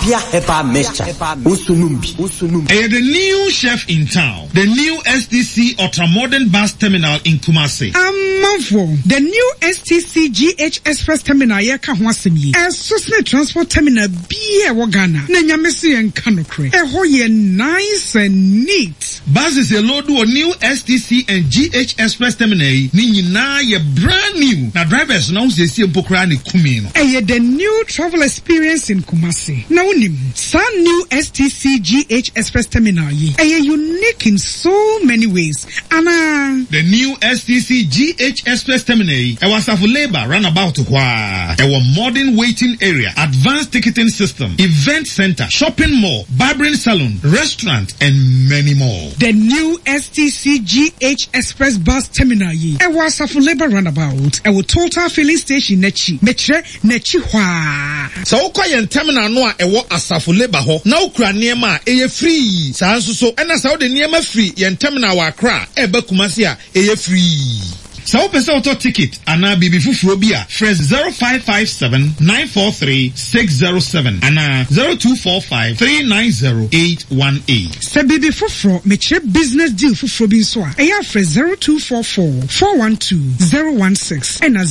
Abia Herbal Mixture. Usunumbi. The new chef in town. The new STC Ultra-Modern Bus Terminal in Kumasi. The new STC GH Express Terminal yeka hwasemi. Susne Transport Terminal biye wagana. Nenya mesi en kanokre. Hoye nice and neat. Buses a load to a new STC and GH Express Terminal. Ni na ye brand new. Na drivers now se si mpokrani kumino. The new travel experience in Kumasi. Now some new STC GH Express Terminal ye. Unique in so many ways. Anna. The new STC GH Express Terminal. Was of labor runabout to kwa. Modern waiting area, advanced ticketing system, event center, shopping mall, barbering salon, restaurant, and many more. The new STC GH Express Bus Terminal ye. Was of labor runabout. Total filling station nechi. Metre nechi hwa. So ukoyen terminal noa ewo asafu labor ho. Na ukra niema eye free. Sa so ena sa de niema free yen terminal wa Accra ebe Kumasi a eye free. So pesa auto ticket ana bibi fufuro bia fresh 0557-943-607 ana 0245-390-818. Se bibi fufuro meche business deal fufuro bin so a eya fresh 0244-412-016 and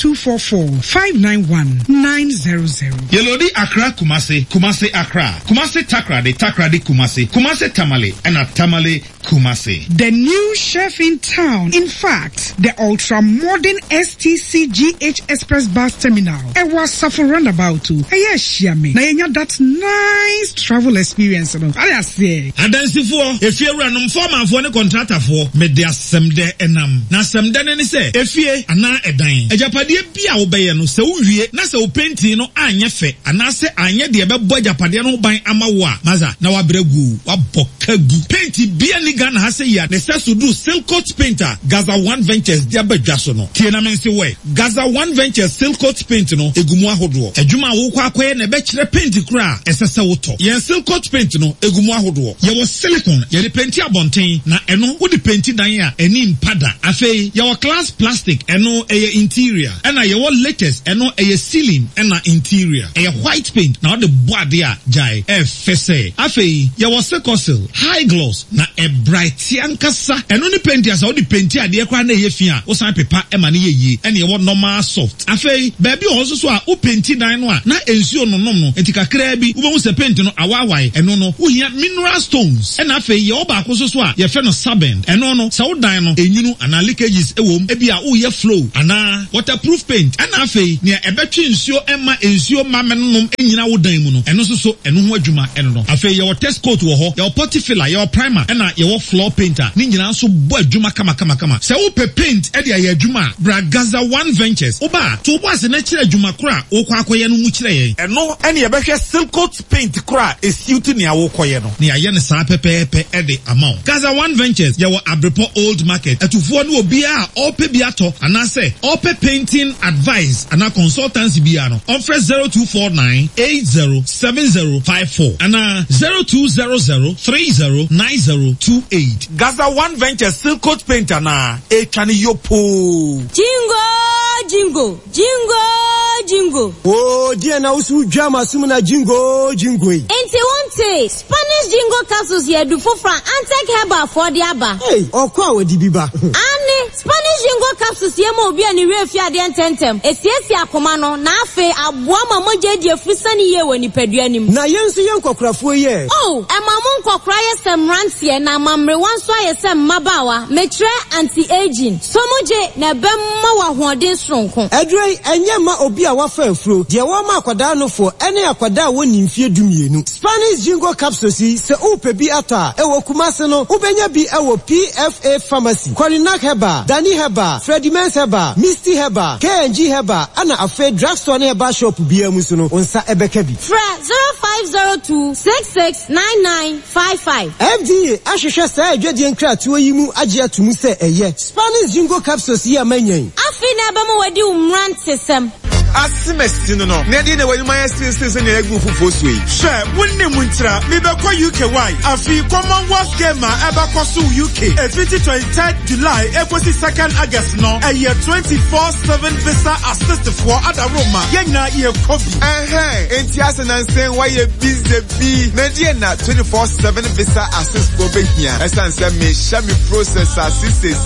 0244-591-900. Yelodi Accra Kumasi, Kumasi Accra, Kumasi Takrade, Takrade Kumasi, Kumasi Tamale and Tamale Kumasi. The new chef in town. In fact, the ultra-modern STC GH Express Bus Terminal. It was suffer roundabout too. Shiame. Na that nice travel experience. I say. Adansi if you run foreman for the contractor for me there semde enam. Na semde ne say if you ana edan. Ejapade bia obeye no se uwie na se openti no anye fe ana se anye de be bo ejapade no ban amawa. Maza na wa bregu wa bokagu. Painti bia ni Ghana has a year. They says to do silk coat painter. Gaza One Ventures. Diabe Jasono. Tiena mensi we. Gaza One Ventures silk coat paint no. Egumwa hodwo. Ejuma wukwa kwe ne bechire paint kura. Esese woto. Yen silk coat paint no. Egumwa hodwo. Ye was silicone. Ye di painti abonten. Na eno udi painti danya. Eni impada. Afe ye was glass plastic. Eno eye interior. Ena ye was latest. Eno eye ceiling. Ena interior. Eye white paint. Na ode boadia jai. Fese. Afe ye was secosil. High gloss. Na bright yankasa eno ni paint asa odi paint ade kwa na ye fia o san pepa e ma na ye yi ene ye normal soft afei baby o so a o paint dan no a na ensuo no nom no etikakra bi wo be se paint no awawai eno no wo hia mineral stones ena afei ye oba akoso so a ye fe no sabend eno no sa wo dan no enyunu ana leakages ewom e bia wo ye flow ana waterproof paint ena afei ne ebetwe ensuo ema ensuo mamenom enyina wo dan mu no eno so eno ho adwuma eno no afei ye test coat wo ho ye potty filler ye primer ena ye floor painter ni nyina so bo adwuma kama se wo pe paint e de ya adwuma bra Gaza One Ventures oba to bo ase na kire adwuma kora wo kwa akoye no mu kire yen eno ene ye behwe silk coat paint kora esiutu ne awo koye no ne aye ne sa pepepe e de amount Gaza One Ventures ye wo Abrepo Old Market etufo no obi a ope bi ato anase ope painting advice ana consultancy bi no on fresh 0249807054 ana 0200309028 Gaza One Venture silk coat painter na echani yopo Jingo. Oh, dear now so drama sumuna jingo. Enti wonte Spanish jingo capsules here do for antek herba for the aba. Hey, okwa we di biba. Ane Spanish jingo capsules here mo obi ani we fia de tentem. Esiesi akoma no na afe aboa mama je di afusani ye woni padua nim. Na yenso yen kokrafo ye. Oh, e mamu kokra ye sem rantie na mamre wanso ye sem mabawa. Metre anti-aging. Somoje na bemma wa hoden sonko. Edrey enye ma obi a wafa afuro. De wa ma akwada no fo ene akwada woni mfie dumienu. Spanish jingo capsules se upe bi ata e wo Kumasi no ubenya bi e wo PFA Pharmacy. Korinak Heba, Dani Heba, Freddy Mens Heba, Misty Heba, KNG Heba, ana afe drugstore ne Heba shop bi amusu no onsa ebeka bi. Fra 0502669955. FDA ahwehwe sa adwadi enkratuo yi mu agye atumu se eye. Spanish jingo capsules yi amanyen. Afi na ba mo wadi umrante sem. asemesti no na dey na wani my still na egu fufu so yi hwe wonni muntra me be kwa UKY afi Commonwealth Games eba koso UK 23 July ekosi 2nd August no eye 24/7 visa assist for Adaroma yenya ye kobi enti asenansen why ye busy be na dey na 24/7 visa assist for behia esan say me sha me process assist